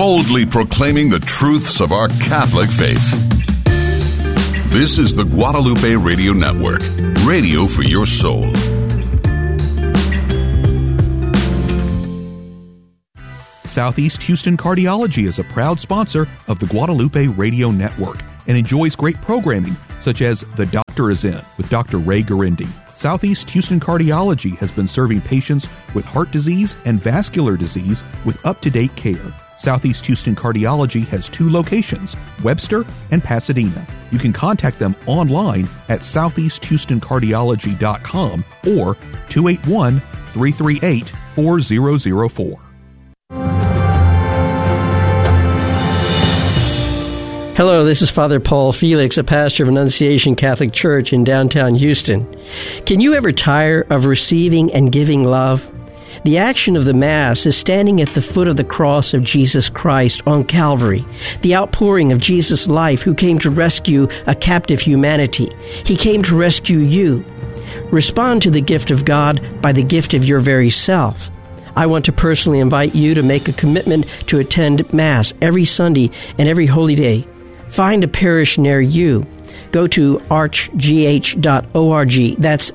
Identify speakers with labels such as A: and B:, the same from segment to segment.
A: boldly proclaiming the truths of our Catholic faith. This is the Guadalupe Radio Network, radio for your soul.
B: Southeast Houston Cardiology is a proud sponsor of the Guadalupe Radio Network and enjoys great programming such as The Doctor Is In with Dr. Ray Garindi. Southeast Houston Cardiology has been serving patients with heart disease and vascular disease with up-to-date care. Southeast Houston Cardiology has 2 locations, Webster and Pasadena. You can contact them online at southeasthoustancardiology.com or 281-338-4004.
C: Hello, this is Father Paul Felix, a pastor of Annunciation Catholic Church in downtown Houston. Can you ever tire of receiving and giving love? The action of the Mass is standing at the foot of the cross of Jesus Christ on Calvary, the outpouring of Jesus' life who came to rescue a captive humanity. He came to rescue you. Respond to the gift of God by the gift of your very self. I want to personally invite you to make a commitment to attend Mass every Sunday and every Holy Day. Find a parish near you. Go to archgh.org. That's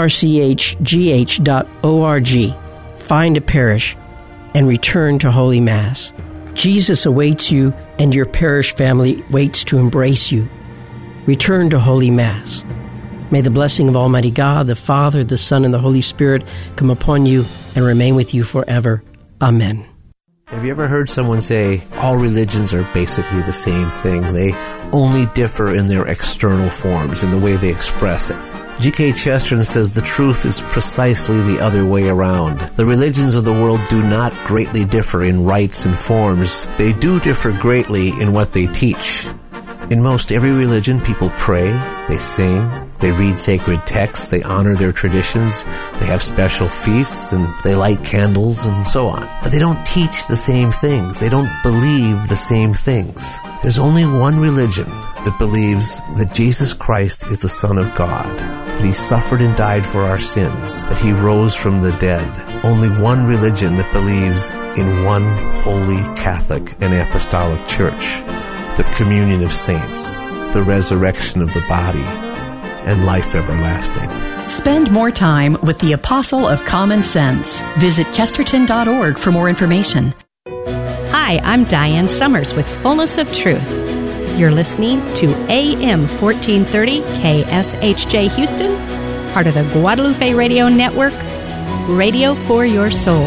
C: archgh.org. Find a parish and return to Holy Mass. Jesus awaits you, and your parish family waits to embrace you. Return to Holy Mass. May the blessing of Almighty God, the Father, the Son, and the Holy Spirit come upon you and remain with you forever. Amen.
D: Have you ever heard someone say, all religions are basically the same thing? They only differ in their external forms, in the way they express it. G.K. Chesterton says the truth is precisely the other way around. The religions of the world do not greatly differ in rites and forms. They do differ greatly in what they teach. In most every religion, people pray, they sing, they read sacred texts, they honor their traditions, they have special feasts, and they light candles, and so on. But they don't teach the same things. They don't believe the same things. There's only one religion that believes that Jesus Christ is the Son of God, that He suffered and died for our sins, that He rose from the dead. Only one religion that believes in one holy Catholic and Apostolic Church, the communion of saints, the resurrection of the body, and life everlasting.
E: Spend more time with the Apostle of Common Sense. Visit chesterton.org for more information.
F: Hi, I'm Diane Summers with Fullness of Truth. You're listening to AM 1430 KSHJ Houston, part of the Guadalupe Radio Network, radio for your soul.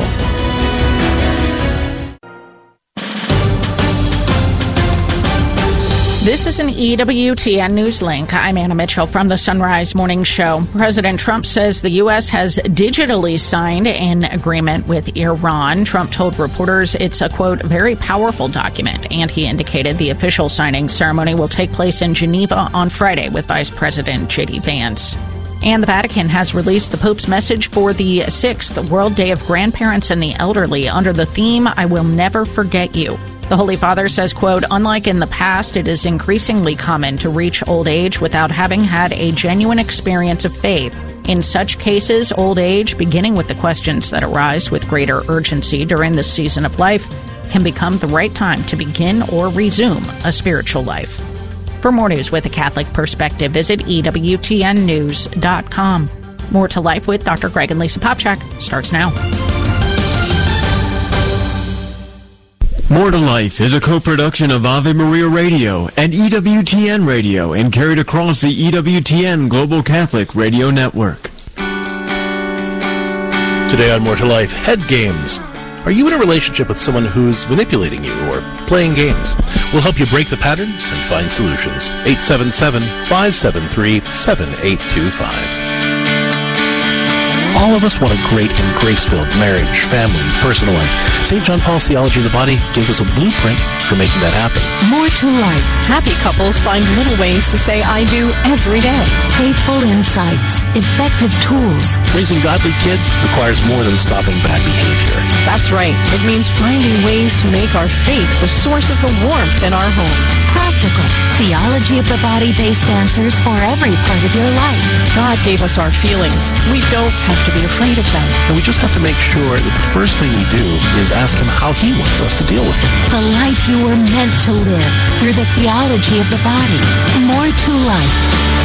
G: This is an EWTN News Link. I'm Anna Mitchell from the Sunrise Morning Show. President Trump says the U.S. has digitally signed an agreement with Iran. Trump told reporters it's a, quote, very powerful document, and he indicated the official signing ceremony will take place in Geneva on Friday with Vice President J.D. Vance. And the Vatican has released the Pope's message for the 6th World Day of Grandparents and the Elderly under the theme, I Will Never Forget You. The Holy Father says, quote, unlike in the past, it is increasingly common to reach old age without having had a genuine experience of faith. In such cases, old age, beginning with the questions that arise with greater urgency during this season of life, can become the right time to begin or resume a spiritual life. For more news with a Catholic perspective, visit EWTNnews.com. More to Life with Dr. Greg and Lisa Popchak starts now.
H: More to Life is a co-production of Ave Maria Radio and EWTN Radio and carried across the EWTN Global Catholic Radio Network.
I: Today on More to Life, head games. Are you in a relationship with someone who's manipulating you or playing games? We'll help you break the pattern and find solutions. 877-573-7825. All of us want a great and grace-filled marriage, family, personal life. St. John Paul's Theology of the Body gives us a blueprint for making that happen.
J: More to Life. Happy couples find little ways to say I do every day.
K: Faithful insights. Effective tools.
I: Raising godly kids requires more than stopping bad behavior.
J: That's right. It means finding ways to make our faith the source of the warmth in our homes.
K: Practical. Theology of the Body-based answers for every part of your life.
J: God gave us our feelings. We don't have to
K: be afraid of them.
I: And we just have to make sure that the first thing we do is ask him how he wants us to deal with them.
K: The life you were meant to live through the theology of the body. More to Life.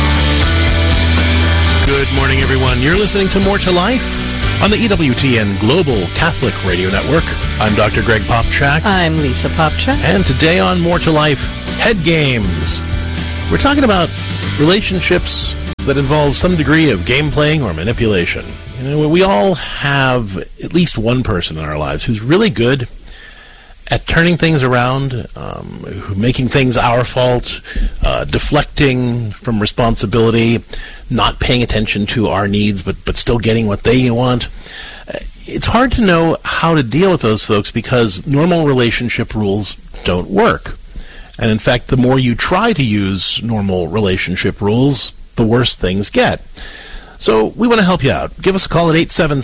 I: Good morning, everyone. You're listening to More to Life on the EWTN Global Catholic Radio Network. I'm Dr. Greg Popchak.
J: I'm Lisa Popchak.
I: And today on More to Life, Head Games. We're talking about relationships that involve some degree of game playing or manipulation. You know, we all have at least one person in our lives who's really good at turning things around, making things our fault, deflecting from responsibility, not paying attention to our needs, but still getting what they want. It's hard to know how to deal with those folks because normal relationship rules don't work. And in fact, the more you try to use normal relationship rules, the worse things get. So we want to help you out. Give us a call at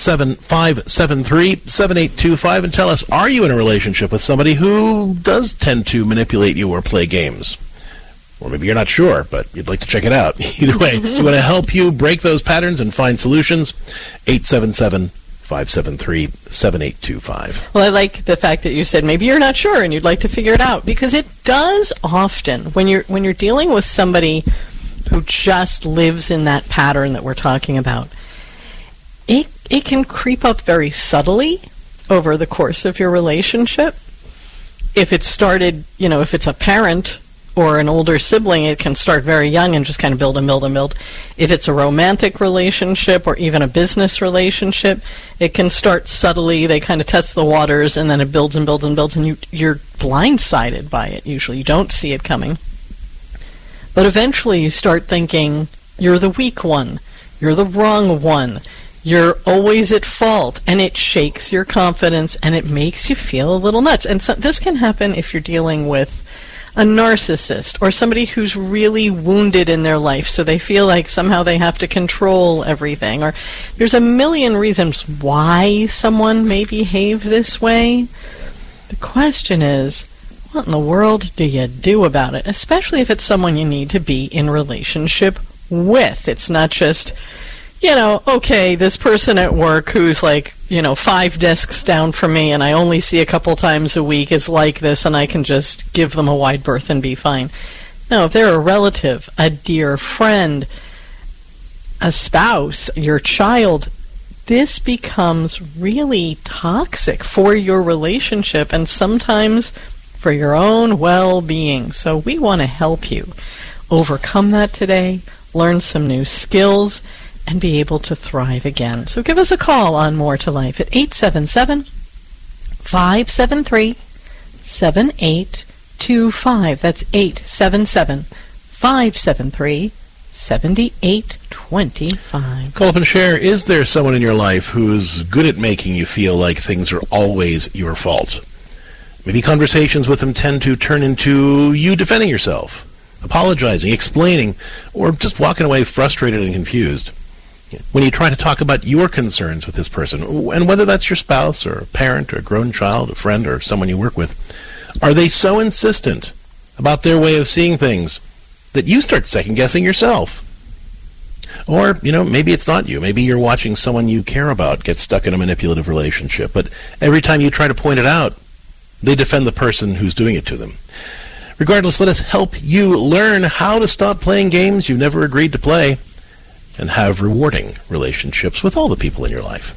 I: 877-573-7825 and tell us, are you in a relationship with somebody who does tend to manipulate you or play games? Or maybe you're not sure, but you'd like to check it out. Either way, we want to help you break those patterns and find solutions. 877-573-7825.
J: Well, I like the fact that you said maybe you're not sure and you'd like to figure it out, because it does often, when you're dealing with somebody who just lives in that pattern that we're talking about, it can creep up very subtly over the course of your relationship. If it started, if it's a parent or an older sibling, it can start very young and just kind of build and build and build. If it's a romantic relationship or even a business relationship, it can start subtly. They kind of test the waters, and then it builds and builds and builds, and you're blindsided by it usually. You don't see it coming. But eventually you start thinking, you're the weak one, you're the wrong one, you're always at fault, and it shakes your confidence, and it makes you feel a little nuts. And so this can happen if you're dealing with a narcissist or somebody who's really wounded in their life, so they feel like somehow they have to control everything. Or there's a million reasons why someone may behave this way. The question is, what in the world do you do about it? Especially if it's someone you need to be in relationship with. It's not just, okay, this person at work who's 5 desks down from me and I only see a couple times a week is like this, and I can just give them a wide berth and be fine. No, if they're a relative, a dear friend, a spouse, your child, this becomes really toxic for your relationship and sometimes for your own well-being. So we want to help you overcome that today, learn some new skills, and be able to thrive again. So give us a call on More to Life at 877-573-7825. That's 877-573-7825.
I: Call up and share, is there someone in your life who's good at making you feel like things are always your fault? Maybe conversations with them tend to turn into you defending yourself, apologizing, explaining, or just walking away frustrated and confused. When you try to talk about your concerns with this person, and whether that's your spouse or a parent or a grown child, a friend or someone you work with, are they so insistent about their way of seeing things that you start second-guessing yourself? Or, maybe it's not you. Maybe you're watching someone you care about get stuck in a manipulative relationship, but every time you try to point it out, they defend the person who's doing it to them. Regardless, let us help you learn how to stop playing games you never agreed to play and have rewarding relationships with all the people in your life.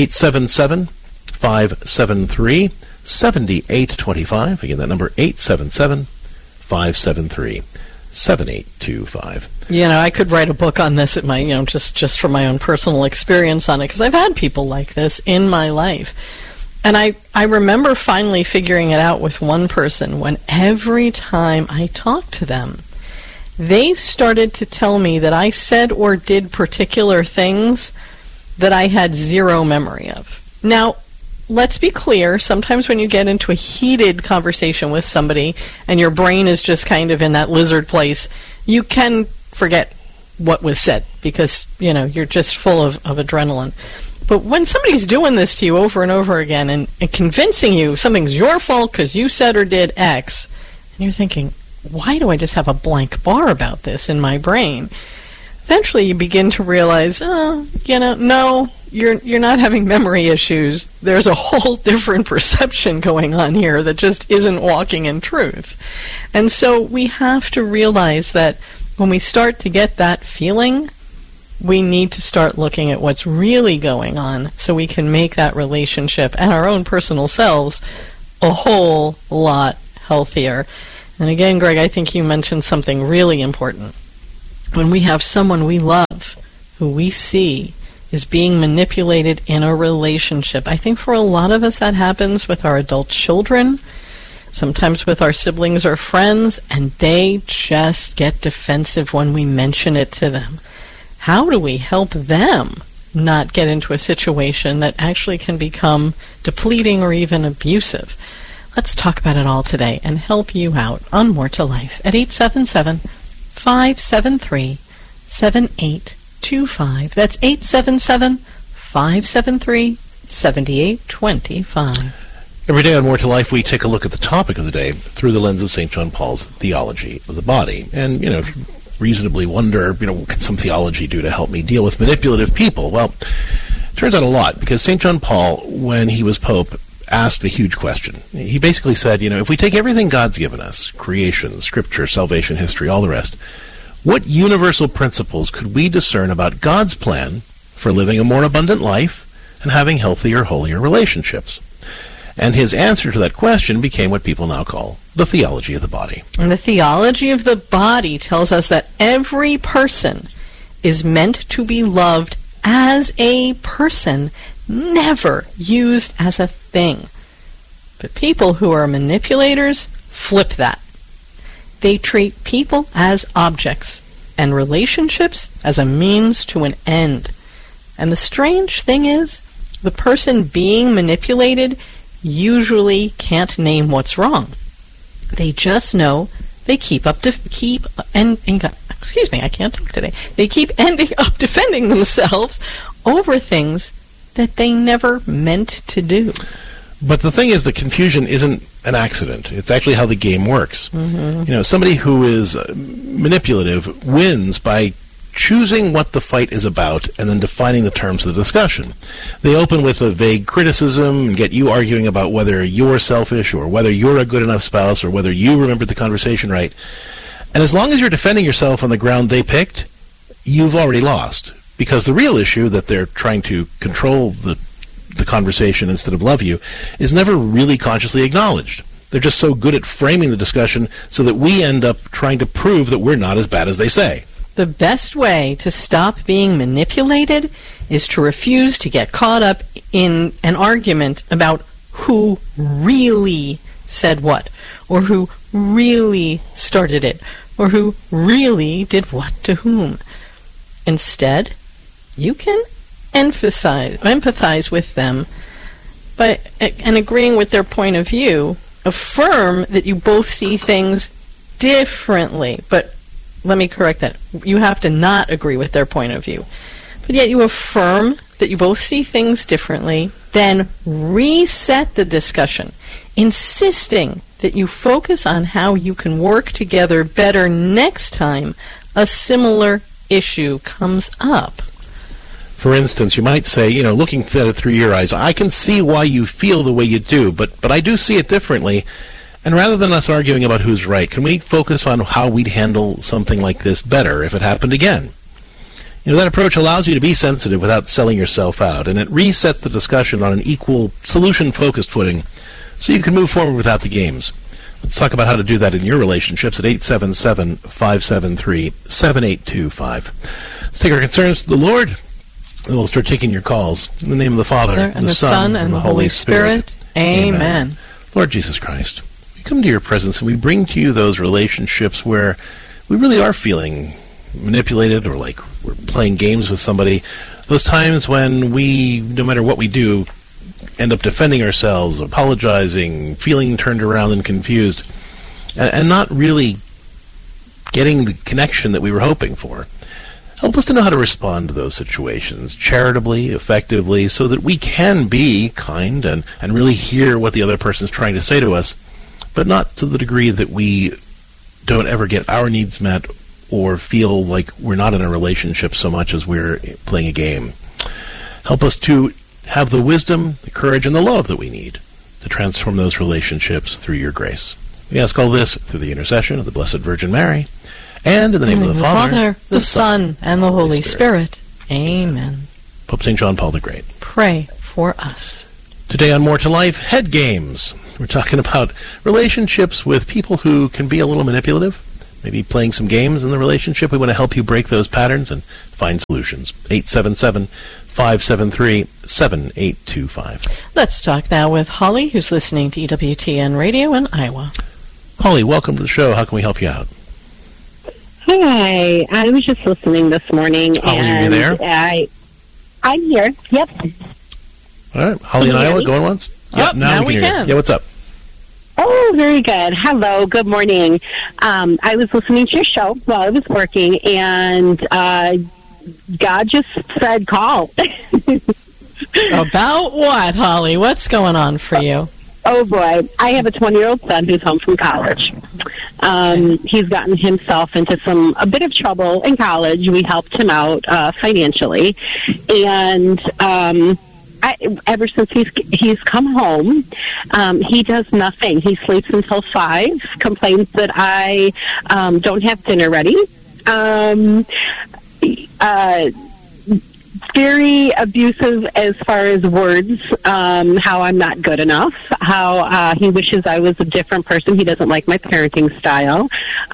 I: 877-573-7825. Again, that number, 877-573-7825.
J: I could write a book on this at my, just from my own personal experience on it, because I've had people like this in my life. And I remember finally figuring it out with one person when every time I talked to them, they started to tell me that I said or did particular things that I had zero memory of. Now, let's be clear, sometimes when you get into a heated conversation with somebody and your brain is just kind of in that lizard place, you can forget what was said because, you're just full of adrenaline. But when somebody's doing this to you over and over again and convincing you something's your fault because you said or did X, and you're thinking, why do I just have a blank bar about this in my brain? eventually you begin to realize, no, you're not having memory issues. There's a whole different perception going on here that just isn't walking in truth. And so we have to realize that when we start to get that feeling, we need to start looking at what's really going on so we can make that relationship and our own personal selves a whole lot healthier. And again, Greg, I think you mentioned something really important. When we have someone we love, who we see is being manipulated in a relationship, I think for a lot of us that happens with our adult children, sometimes with our siblings or friends, and they just get defensive when we mention it to them. How do we help them not get into a situation that actually can become depleting or even abusive? Let's talk about it all today and help you out on More to Life at 877-573-7825. That's 877-573-7825.
I: Every day on More to Life, we take a look at the topic of the day through the lens of St. John Paul's theology of the body. And, reasonably wonder, what can some theology do to help me deal with manipulative people? Well, it turns out a lot, because St. John Paul, when he was Pope, asked a huge question. He basically said, if we take everything God's given us, creation, scripture, salvation, history, all the rest, what universal principles could we discern about God's plan for living a more abundant life and having healthier, holier relationships? And his answer to that question became what people now call the theology of the body.
J: And the theology of the body tells us that every person is meant to be loved as a person, never used as a thing. But people who are manipulators flip that. They treat people as objects and relationships as a means to an end. And the strange thing is, the person being manipulated usually can't name what's wrong. They just know they keep ending up defending themselves over things that they never meant to do.
I: But the thing is, the confusion isn't an accident. It's actually how the game works. Mm-hmm. Somebody who is manipulative wins by choosing what the fight is about and then defining the terms of the discussion. They open with a vague criticism and get you arguing about whether you're selfish or whether you're a good enough spouse or whether you remembered the conversation right. And as long as you're defending yourself on the ground they picked, you've already lost. Because the real issue that they're trying to control the conversation instead of love you is never really consciously acknowledged. They're just so good at framing the discussion so that we end up trying to prove that we're not as bad as they say.
J: The best way to stop being manipulated is to refuse to get caught up in an argument about who really said what, or who really started it, or who really did what to whom. Instead, you can empathize with them and agreeing with their point of view. Affirm that you both see things differently, but let me correct that. You have to not agree with their point of view. But yet you affirm that you both see things differently, then reset the discussion, insisting that you focus on how you can work together better next time a similar issue comes up.
I: For instance, you might say, looking at it through your eyes, I can see why you feel the way you do, but I do see it differently. And rather than us arguing about who's right, can we focus on how we'd handle something like this better if it happened again? That approach allows you to be sensitive without selling yourself out, and it resets the discussion on an equal, solution-focused footing so you can move forward without the games. Let's talk about how to do that in your relationships at 877-573-7825. Let's take our concerns to the Lord, and we'll start taking your calls. In the name of the Father,
J: and the Son, and the Holy Spirit. Amen.
I: Lord Jesus Christ, we come to your presence and we bring to you those relationships where we really are feeling manipulated or like we're playing games with somebody. Those times when we, no matter what we do, end up defending ourselves, apologizing, feeling turned around and confused, and not really getting the connection that we were hoping for. Help us to know how to respond to those situations charitably, effectively, so that we can be kind and really hear what the other person's trying to say to us, but not to the degree that we don't ever get our needs met or feel like we're not in a relationship so much as we're playing a game. Help us to have the wisdom, the courage, and the love that we need to transform those relationships through your grace. We ask all this through the intercession of the Blessed Virgin Mary, and in the name of the Father,
J: the Son, and the Holy Spirit. Amen.
I: Pope St. John Paul the Great,
J: pray for us.
I: Today on More to Life, head games. We're talking about relationships with people who can be a little manipulative, maybe playing some games in the relationship. We want to help you break those patterns and find solutions. 877-573-7825.
J: Let's talk now with Holly, who's listening to EWTN Radio in Iowa.
I: Holly, welcome to the show. How can we help you out?
L: Hi, I was just listening this morning.
I: Holly, are you there?
L: I'm here. Yep.
I: All right, Holly in Iowa, going once?
J: Yep, now we can.
I: Yeah, what's up?
L: Oh, very good. Hello, good morning. I was listening to your show while I was working, and God just said call.
J: About what, Holly? What's going on for you?
L: Oh, boy. I have a 20-year-old son who's home from college. He's gotten himself into a bit of trouble in college. We helped him out financially. And ever since he's come home, he does nothing. He sleeps until 5, complains that I don't have dinner ready. Very abusive as far as words, how I'm not good enough, how he wishes I was a different person. He doesn't like my parenting style.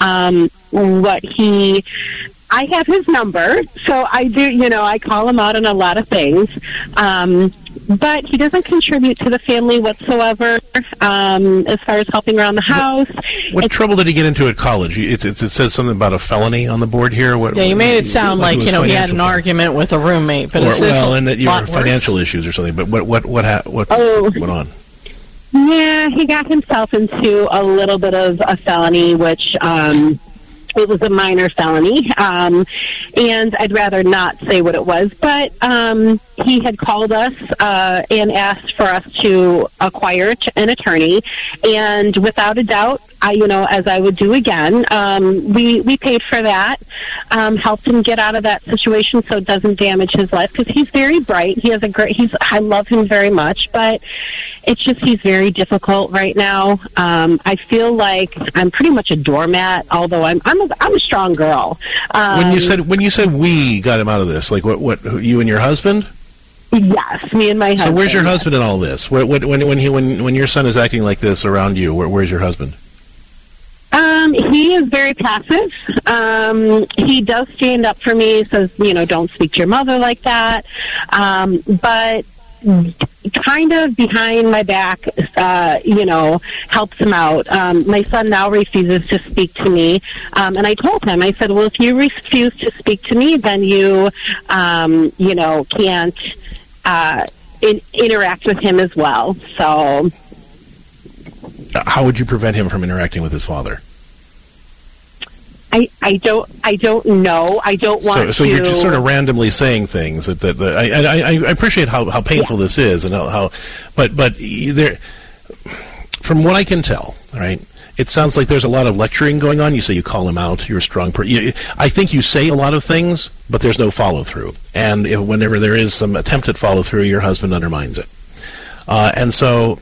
L: I have his number, so I do, I call him out on a lot of things. But he doesn't contribute to the family whatsoever, as far as helping around the house.
I: What trouble did he get into at college? It says something about a felony on the board here.
J: Yeah, you made it sound like, he had an argument with a roommate. But is this
I: and that you were financial issues or something. But what went on?
L: Yeah, he got himself into a little bit of a felony, which it was a minor felony, and I'd rather not say what it was, but he had called us and asked for us to acquire an attorney, and without a doubt, as I would do again, we paid for that, helped him get out of that situation so it doesn't damage his life, because he's very bright. He has I love him very much, but it's just he's very difficult right now. I feel like I'm pretty much a doormat, although I'm a strong girl.
I: When you said we got him out of this, like what you and your husband?
L: Yes, me and my husband.
I: So where's your husband in all this? When your son is acting like this around you, where's your husband?
L: He is very passive. He does stand up for me, says, don't speak to your mother like that. But kind of behind my back, helps him out. My son now refuses to speak to me. And I told him, I said, well, if you refuse to speak to me, then you, can't interact with him as well. So
I: how would you prevent him from interacting with his father?
L: I don't know. I don't want to.
I: So you're just sort of randomly saying things that I appreciate how painful this is and but there, from what I can tell, right, it sounds like there's a lot of lecturing going on. You say you call him out. You're a strong person. I think you say a lot of things, but there's no follow through. And whenever there is some attempt at follow through, your husband undermines it. And so,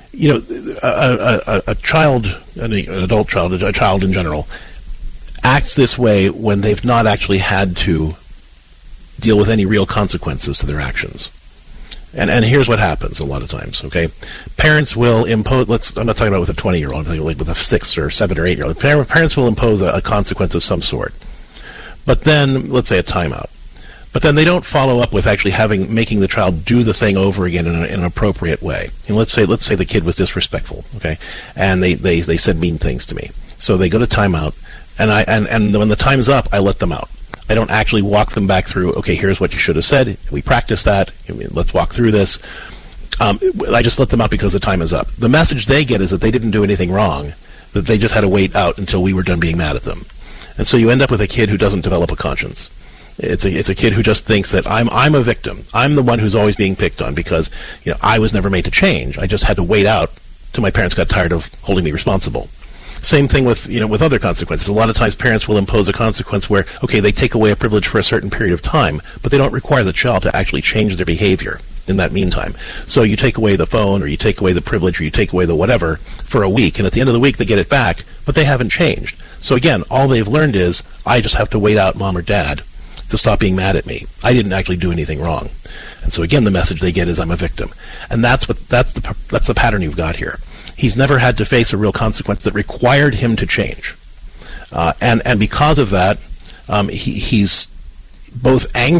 I: a child, an adult child, a child in general, acts this way when they've not actually had to deal with any real consequences to their actions. And here's what happens a lot of times, okay? Parents will impose, I'm not talking about with a 20-year-old, I'm talking like with a 6 or 7 or 8-year-old. Parents will impose a consequence of some sort. But then, let's say a timeout. But then they don't follow up with actually making the child do the thing over again in an appropriate way. And let's say the kid was disrespectful, okay? And they said mean things to me. So they go to timeout, and when the time's up, I let them out. I don't actually walk them back through, okay, here's what you should have said. We practice that. Let's walk through this. I just let them out because the time is up. The message they get is that they didn't do anything wrong, that they just had to wait out until we were done being mad at them. And so you end up with a kid who doesn't develop a conscience. It's a kid who just thinks that I'm a victim. I'm the one who's always being picked on because I was never made to change. I just had to wait out till my parents got tired of holding me responsible. Same thing with with other consequences. A lot of times parents will impose a consequence where, okay, they take away a privilege for a certain period of time, but they don't require the child to actually change their behavior in that meantime. So you take away the phone, or you take away the privilege, or you take away the whatever for a week, and at the end of the week they get it back, but they haven't changed. So again, all they've learned is, I just have to wait out mom or dad to stop being mad at me. I didn't actually do anything wrong. And so again, the message they get is, I'm a victim. And that's the pattern you've got here. He's never had to face a real consequence that required him to change. And because of that, he's both angry